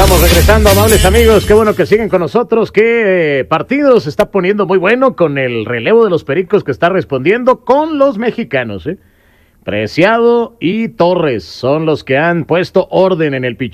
Estamos regresando, amables amigos. Qué bueno que siguen con nosotros. Qué partido se está poniendo muy bueno con el relevo de los Pericos que está respondiendo con los mexicanos. Preciado y Torres son los que han puesto orden en el picheo.